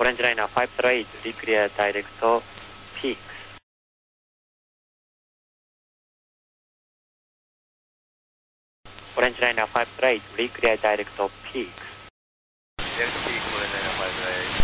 Orange liner 508, declear direct peaks. Orange liner 508, declear direct peaks. Direct peak, Orange liner 508.